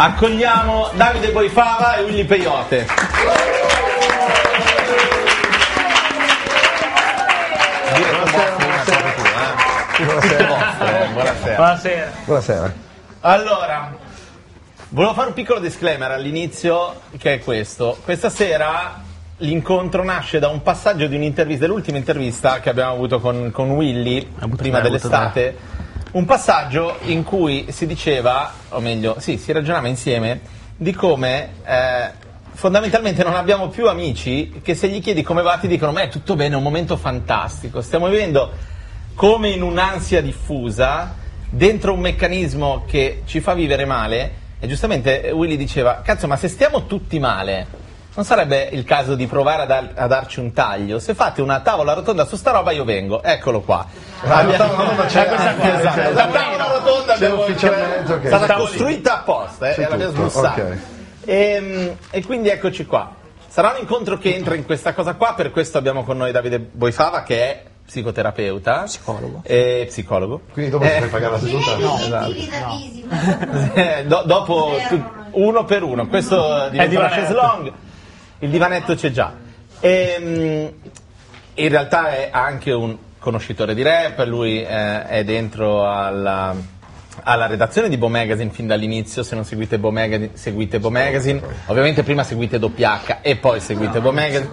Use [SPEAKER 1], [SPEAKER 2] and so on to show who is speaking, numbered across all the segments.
[SPEAKER 1] Accogliamo Davide Boifava e Willy Peyote.
[SPEAKER 2] Buonasera.
[SPEAKER 1] Allora, volevo fare un piccolo disclaimer all'inizio, che è questo. Questa sera l'incontro nasce da un passaggio di un'intervista, dell'ultima intervista che abbiamo avuto con Willy prima dell'estate. Un passaggio in cui si diceva, o meglio, si ragionava insieme di come fondamentalmente non abbiamo più amici che se gli chiedi come va ti dicono ma è tutto bene, è un momento fantastico, stiamo vivendo come in un'ansia diffusa dentro un meccanismo che ci fa vivere male. E giustamente Willy diceva cazzo, ma se stiamo tutti male non sarebbe il caso di provare a darci un taglio? Se fate una tavola rotonda su sta roba io vengo, eccolo qua.
[SPEAKER 2] La tavola rotonda c'è,
[SPEAKER 1] la tavola rotonda
[SPEAKER 2] ufficialmente,
[SPEAKER 1] è stata costruita apposta, l'abbiamo smussata.
[SPEAKER 2] Okay.
[SPEAKER 1] E quindi eccoci qua. Sarà un incontro che entra in questa cosa qua, per questo abbiamo con noi Davide Boifava, che è psicoterapeuta e psicologo.
[SPEAKER 2] Quindi dopo si deve pagare la seduta?
[SPEAKER 1] No, esatto. Dopo uno per uno, questo diventa una chaise longue, il divanetto c'è già. In realtà è anche un conoscitore di rap, lui è dentro alla redazione di Bo Magazine fin dall'inizio. Se non seguite Bo Magazine, seguite Bo Magazine, ovviamente prima seguite WH e poi seguite Bo Magazine.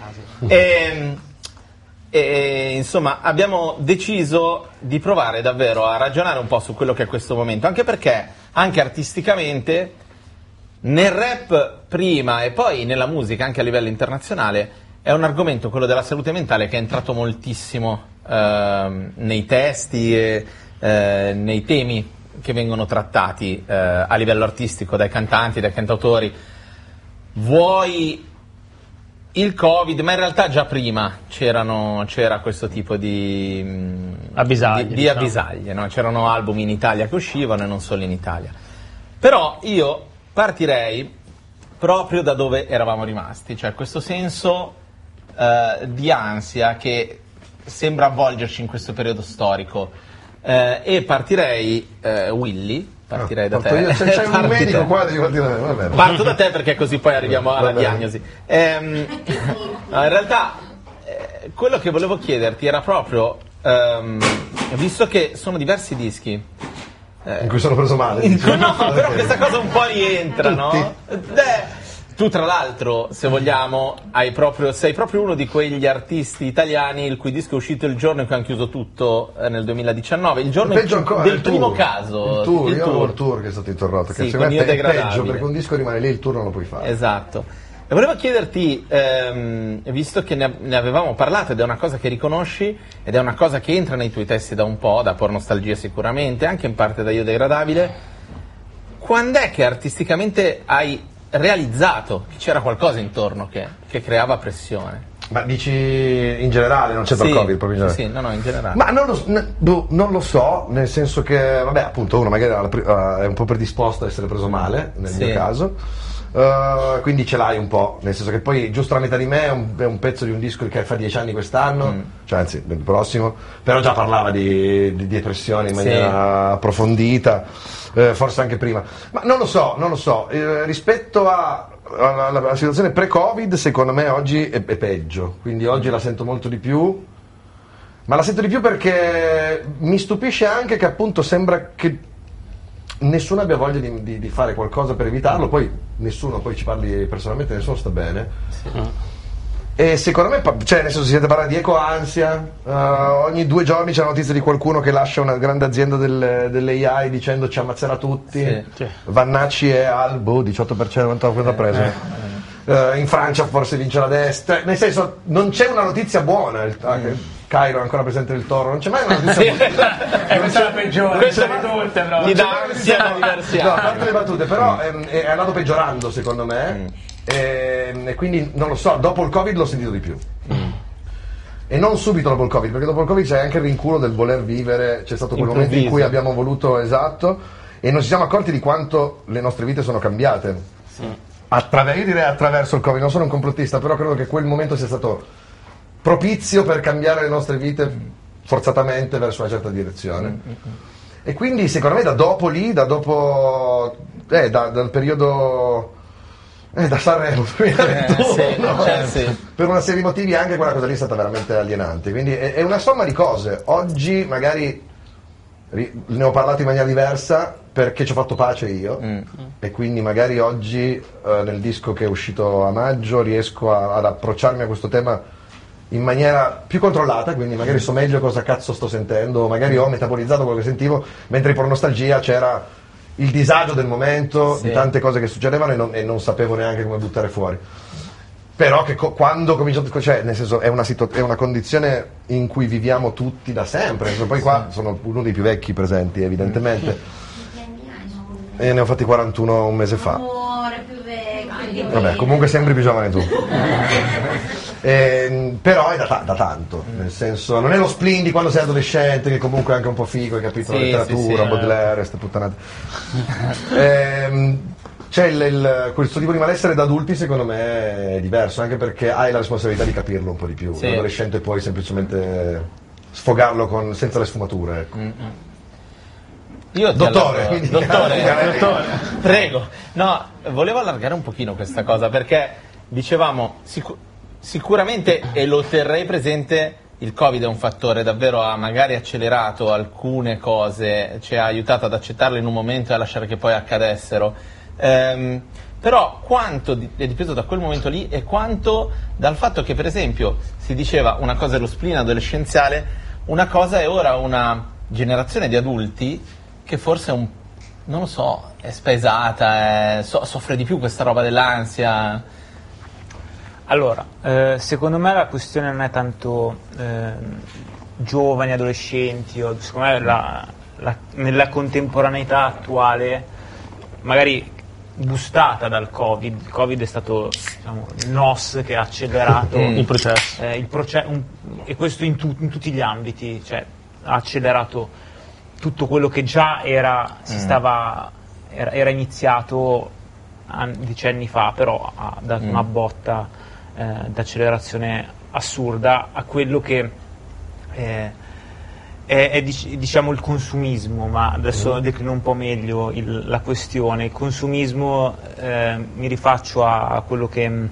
[SPEAKER 1] E insomma abbiamo deciso di provare davvero a ragionare un po' su quello che è questo momento, anche perché anche artisticamente nel rap prima e poi nella musica anche a livello internazionale è un argomento, quello della salute mentale, che è entrato moltissimo nei testi e nei temi che vengono trattati a livello artistico dai cantanti, dai cantautori. Vuoi il Covid, ma in realtà già prima c'era questo tipo di avvisaglie, no? C'erano album in Italia che uscivano e non solo in Italia. Però io partirei proprio da dove eravamo rimasti, cioè questo senso di ansia che sembra avvolgerci in questo periodo storico, e partirai Willy. Partirei da te.
[SPEAKER 2] Io. Se c'è un medico qua devi partire da me, va bene.
[SPEAKER 1] Parto da te perché così poi arriviamo alla diagnosi. No, in realtà quello che volevo chiederti era proprio, visto che sono diversi dischi
[SPEAKER 2] in cui sono preso male.
[SPEAKER 1] No, però questa cosa un po' rientra, no? Tu tra l'altro, se vogliamo, sei proprio uno di quegli artisti italiani il cui disco è uscito il giorno in cui hanno chiuso tutto, nel 2019, il giorno del primo caso.
[SPEAKER 2] Il tour che è stato interrotto,
[SPEAKER 1] sì,
[SPEAKER 2] che secondo me è peggio, perché un disco rimane lì, il tour non lo puoi fare.
[SPEAKER 1] Esatto. E volevo chiederti, visto che ne avevamo parlato ed è una cosa che riconosci ed è una cosa che entra nei tuoi testi da un po', da Pornostalgia sicuramente, anche in parte da Io Degradabile, quando è che artisticamente hai realizzato che c'era qualcosa intorno che creava pressione?
[SPEAKER 2] Ma dici in generale, non c'è per Covid, proprio in generale?
[SPEAKER 1] Sì, no, in generale.
[SPEAKER 2] Ma non lo so, nel senso che, vabbè, appunto uno magari è un po' predisposto ad essere preso male, nel mio caso, quindi ce l'hai un po', nel senso che poi giusto la metà di me è un pezzo di un disco che fa 10 anni quest'anno, cioè anzi del prossimo, però già parlava di depressione in maniera approfondita. Forse anche prima, ma non lo so, rispetto alla situazione pre-Covid secondo me oggi è peggio, quindi oggi la sento molto di più, ma la sento di più perché mi stupisce anche che appunto sembra che nessuno abbia voglia di fare qualcosa per evitarlo, poi ci parli personalmente, nessuno sta bene. E secondo me, cioè nel senso, si sente parlare di ecoansia, ogni 2 giorni c'è la notizia di qualcuno che lascia una grande azienda dell'AI dicendo ci ammazzerà tutti, Vannacci è al 18%, non so cosa ha preso. In Francia forse vince la destra, nel senso non c'è una notizia buona, Cairo è ancora presente del Toro, non c'è mai una notizia buona.
[SPEAKER 3] Questa è la peggiore, questa di tutte, però.
[SPEAKER 1] Ti dà ansia diversi anni.
[SPEAKER 2] No, a parte le battute, però è andato peggiorando secondo me. E quindi non lo so, dopo il Covid l'ho sentito di più. E non subito dopo il Covid, perché dopo il Covid c'è anche il rinculo del voler vivere, c'è stato quel momento in cui abbiamo voluto, esatto, e non ci siamo accorti di quanto le nostre vite sono cambiate. Io direi attraverso il Covid, non sono un complottista, però credo che quel momento sia stato propizio per cambiare le nostre vite forzatamente verso una certa direzione. E quindi secondo me da dopo dal periodo da Sanremo 2021, per una serie di motivi anche quella cosa lì è stata veramente alienante, quindi è una somma di cose. Oggi magari ne ho parlato in maniera diversa perché ci ho fatto pace io e quindi magari oggi nel disco che è uscito a maggio riesco ad approcciarmi a questo tema in maniera più controllata, quindi magari so meglio cosa cazzo sto sentendo, magari ho metabolizzato quello che sentivo, mentre per nostalgia c'era il disagio del momento, di tante cose che succedevano e non sapevo neanche come buttare fuori. Però che quando comincio, cioè nel senso è una condizione in cui viviamo tutti da sempre, poi qua sono uno dei più vecchi presenti evidentemente. E ne ho fatti 41 un mese fa.
[SPEAKER 4] Amore, più vecchio.
[SPEAKER 2] Vabbè, comunque sempre più giovane tu. Però è da tanto, nel senso non è lo spleen di quando sei adolescente che comunque è anche un po' figo, hai capito, la letteratura, Baudelaire, ste puttanate. C'è questo tipo di malessere da adulti, secondo me è diverso, anche perché hai la responsabilità di capirlo un po' di più. L'adolescente puoi semplicemente sfogarlo senza le sfumature, ecco.
[SPEAKER 1] Dottore, prego. No, volevo allargare un pochino questa cosa perché dicevamo sicuramente, e lo terrei presente, il Covid è un fattore davvero, ha magari accelerato alcune cose, ci ha aiutato ad accettarle in un momento e a lasciare che poi accadessero, però quanto è dipeso da quel momento lì e quanto dal fatto che per esempio si diceva una cosa è lo spleen adolescenziale, una cosa è ora una generazione di adulti che forse non lo so, è spaesata, soffre di più questa roba dell'ansia.
[SPEAKER 5] Allora, secondo me la questione non è tanto giovani, adolescenti, secondo me nella contemporaneità attuale, magari boostata dal Covid, il Covid è stato, diciamo, il NOS che ha accelerato
[SPEAKER 3] il processo.
[SPEAKER 5] E questo in tutti gli ambiti, cioè ha accelerato tutto quello che già era iniziato decenni fa, però ha dato una botta d'accelerazione assurda a quello che è diciamo il consumismo, ma adesso declino un po' meglio la questione. Il consumismo, mi rifaccio a quello che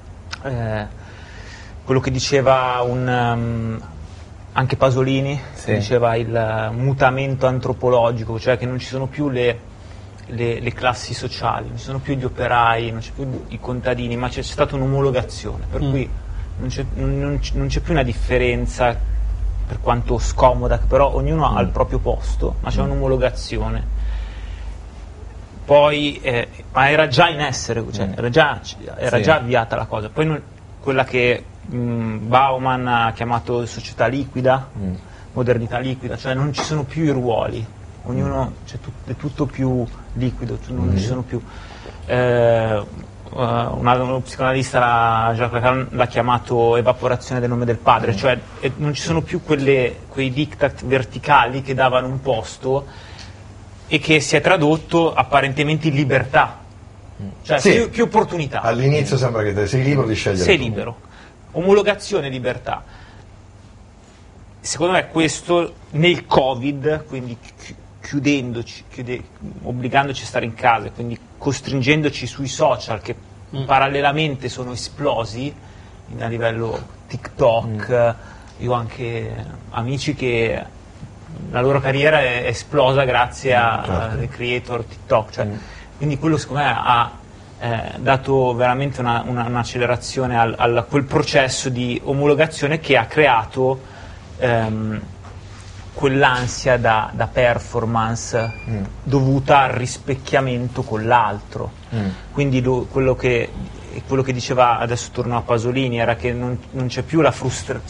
[SPEAKER 5] diceva anche Pasolini, diceva il mutamento antropologico, cioè che non ci sono più le classi sociali, non ci sono più gli operai, non c'è più i contadini, ma c'è stata un'omologazione, per cui non c'è più una differenza, per quanto scomoda, però ognuno ha il proprio posto, ma c'è un'omologazione. Poi, ma era già in essere, cioè era già avviata la cosa. Poi quella che Bauman ha chiamato società liquida, modernità liquida, cioè non ci sono più i ruoli, ognuno, cioè, è tutto più liquido, non ci sono più. Uno psicoanalista, Jacques Lacan, l'ha chiamato evaporazione del nome del padre, cioè non ci sono più quei diktat verticali che davano un posto e che si è tradotto apparentemente in libertà, cioè più opportunità.
[SPEAKER 2] All'inizio sembra che sei libero di scegliere.
[SPEAKER 5] Sei libero. Omologazione e libertà. Secondo me questo nel Covid, quindi chiudendoci, obbligandoci a stare in casa, quindi costringendoci sui social che parallelamente sono esplosi a livello TikTok. Io ho anche amici che la loro carriera è esplosa grazie ai creator TikTok, cioè, quindi quello secondo me ha dato veramente un'accelerazione a quel processo di omologazione che ha creato quell'ansia da performance dovuta al rispecchiamento con l'altro. Quindi quello che diceva, adesso torno a Pasolini, era che non c'è più la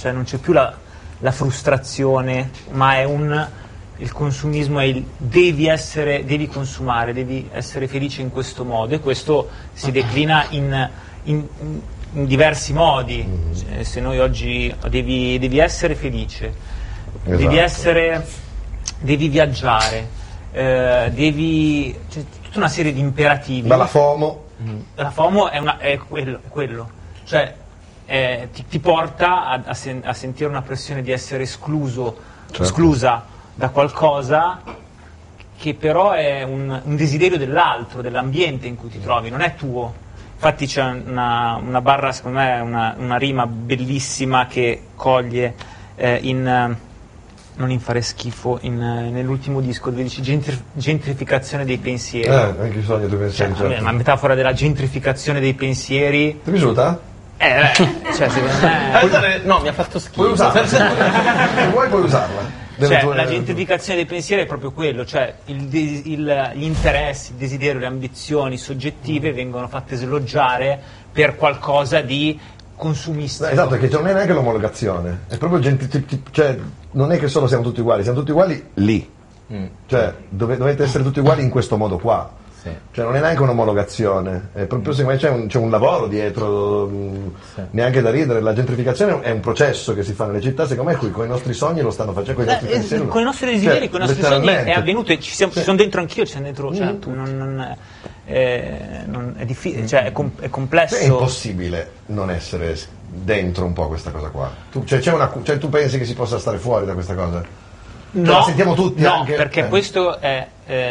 [SPEAKER 5] frustrazione, ma è il consumismo è devi consumare, devi essere felice in questo modo, e questo si declina in diversi modi. Se noi oggi devi essere felice,
[SPEAKER 2] esatto,
[SPEAKER 5] devi viaggiare, c'è tutta una serie di imperativi.
[SPEAKER 2] Dalla FOMO.
[SPEAKER 5] La FOMO è quello, cioè ti porta a sentire una pressione di essere esclusa da qualcosa che però è un desiderio dell'altro, dell'ambiente in cui ti trovi, non è tuo. Infatti c'è una barra, secondo me, una rima bellissima che coglie non in fare schifo, nell'ultimo disco dove dici gentrificazione dei pensieri.
[SPEAKER 2] Anche i sogni dei pensieri.
[SPEAKER 5] Certo. Una metafora della gentrificazione dei pensieri.
[SPEAKER 2] Ti è piaciuta?
[SPEAKER 5] Cioè secondo me...
[SPEAKER 1] No, mi ha fatto schifo.
[SPEAKER 2] Puoi usarla. Se vuoi puoi usarla.
[SPEAKER 5] Cioè, la gentrificazione dei pensieri è proprio quello, cioè gli interessi, il desiderio, le ambizioni soggettive vengono fatte sloggiare per qualcosa di consumistico.
[SPEAKER 2] Esatto, perché non è neanche l'omologazione, è proprio cioè non è che solo siamo tutti uguali lì. Cioè dovete essere tutti uguali in questo modo qua. Sì. Cioè non è neanche un'omologazione, è proprio secondo me c'è un lavoro dietro, neanche da ridere. La gentrificazione è un processo che si fa nelle città, secondo me qui con i nostri sogni lo stanno facendo, con i nostri pensieri.
[SPEAKER 5] Con i nostri desideri, con i nostri sogni è avvenuto, ci sono dentro anch'io, ci sono dentro, cioè, è difficile, cioè è complesso.
[SPEAKER 2] È impossibile non essere dentro un po' questa cosa qua. Tu pensi che si possa stare fuori da questa cosa?
[SPEAKER 5] No,
[SPEAKER 2] la sentiamo tutti anche.
[SPEAKER 5] Perché questo è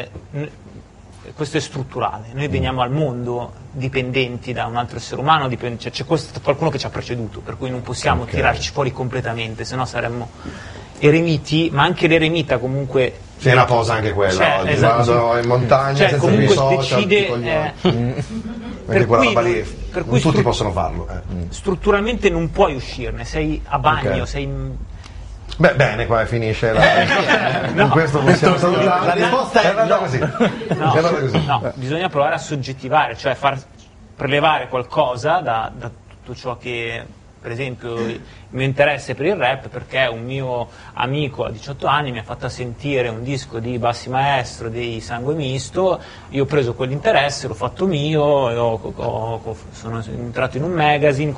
[SPEAKER 5] strutturale. Noi veniamo al mondo dipendenti da un altro essere umano, c'è qualcuno che ci ha preceduto, per cui non possiamo tirarci fuori completamente, sennò saremmo eremiti, ma anche l'eremita comunque...
[SPEAKER 2] C'è una posa anche quella,
[SPEAKER 5] cioè,
[SPEAKER 2] oggi vado in montagna senza
[SPEAKER 5] comunque
[SPEAKER 2] social,
[SPEAKER 5] decide...
[SPEAKER 2] per cui tutti possono farlo.
[SPEAKER 5] Strutturalmente non puoi uscirne, sei a bagno, sei...
[SPEAKER 2] Beh, bene, qua finisce con questo possiamo salutare.
[SPEAKER 1] La risposta è
[SPEAKER 2] andata così.
[SPEAKER 5] No, bisogna provare a soggettivare, cioè far prelevare qualcosa da tutto ciò che, per esempio, il mio interesse per il rap, perché un mio amico a 18 anni mi ha fatto sentire un disco di Bassi Maestro dei Sangue Misto, io ho preso quell'interesse, l'ho fatto mio, sono entrato in un magazine,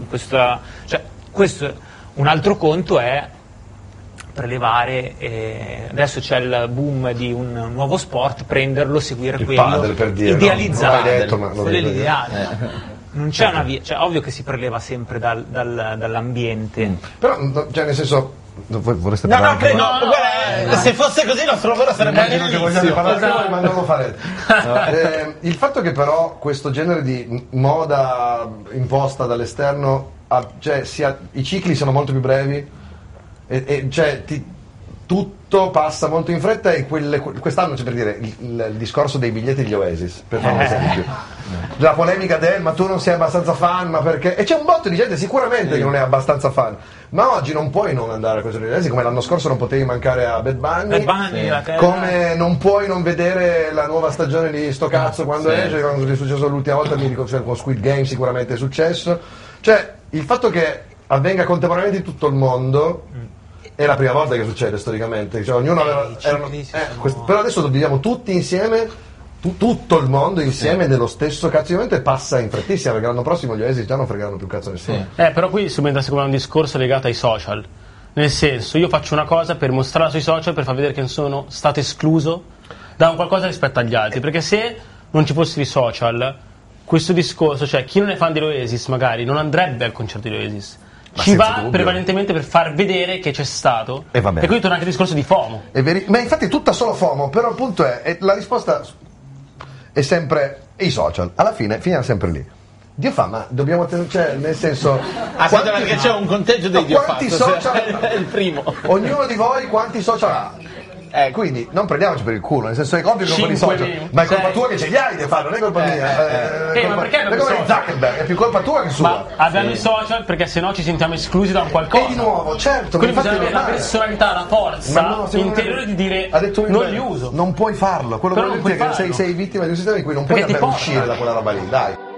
[SPEAKER 5] questo un altro conto è prelevare, adesso c'è il boom di un nuovo sport, prenderlo, seguire
[SPEAKER 2] il
[SPEAKER 5] quello,
[SPEAKER 2] padel, per dire,
[SPEAKER 5] idealizzare, l'ideale. Non c'è una via, cioè ovvio che si preleva sempre dall'ambiente.
[SPEAKER 2] Però, cioè nel senso, voi vorreste
[SPEAKER 1] No,
[SPEAKER 2] parlare
[SPEAKER 1] guarda, se fosse così il nostro lavoro sarebbe
[SPEAKER 2] che vogliamo parlare, ma non lo farete. Il fatto che però questo genere di moda imposta dall'esterno, cioè i cicli sono molto più brevi, e cioè tutto passa molto in fretta, e quest'anno c'è, per dire, il discorso dei biglietti degli Oasis, per fare un esempio, la polemica ma tu non sei abbastanza fan, ma perché? E c'è un botto di gente sicuramente che non è abbastanza fan, ma oggi non puoi non andare a questo degli Oasis, come l'anno scorso non potevi mancare a Bad Bunny, come non puoi non vedere la nuova stagione di sto cazzo quando esce, quando è successo l'ultima volta, mi ricordo, con Squid Game sicuramente è successo. Cioè il fatto che avvenga contemporaneamente in tutto il mondo è la prima volta che succede storicamente, cioè, ognuno però adesso viviamo tutti insieme, tutto il mondo insieme nello stesso cazzo di momento, e passa in frettissima, perché l'anno prossimo gli Oasis già non fregheranno più cazzo nessuno.
[SPEAKER 6] Però qui subentra secondo me un discorso legato ai social, nel senso, io faccio una cosa per mostrarla sui social, per far vedere che non sono stato escluso da un qualcosa rispetto agli altri, perché se non ci fossero i social, questo discorso, cioè chi non è fan di Oasis magari non andrebbe al concerto di Oasis, ci va prevalentemente per far vedere che c'è stato, e quindi torna anche il discorso di FOMO.
[SPEAKER 2] Ma infatti è tutta solo FOMO, però il punto è la risposta è sempre i social, alla fine finiamo sempre lì. Dio fa, ma dobbiamo cioè, nel senso,
[SPEAKER 1] perché c'è un conteggio dei Dio
[SPEAKER 2] quanti social
[SPEAKER 1] è il primo,
[SPEAKER 2] ognuno di voi quanti social ha? Quindi non prendiamoci per il culo, nel senso, è ovvio che colpa di social, ma è colpa tua che ce li hai di farlo, non è colpa mia.
[SPEAKER 6] Ma perché
[SPEAKER 2] è come Zuckerberg, è più colpa tua che sua.
[SPEAKER 6] Ma abbiamo i social perché sennò ci sentiamo esclusi da un qualcosa.
[SPEAKER 2] E di nuovo, certo,
[SPEAKER 6] quindi bisogna avere la personalità, la forza interiore di dire non li uso.
[SPEAKER 2] Non puoi farlo, quello che vuol dire è che sei vittima di un sistema in cui non puoi davvero uscire da quella roba lì, dai.